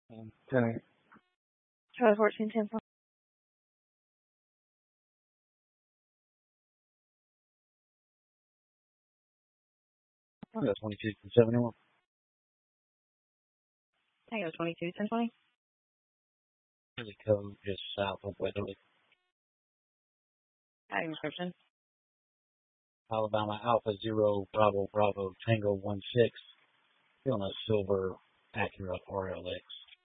10. Charlie 14, 10. Tango 22 to 71. Tango 22, 10, 20. Really code just south of Weatherly. Adding description. Alabama Alpha 0 Bravo Bravo Tango 16. Feeling a silver Acura RLX.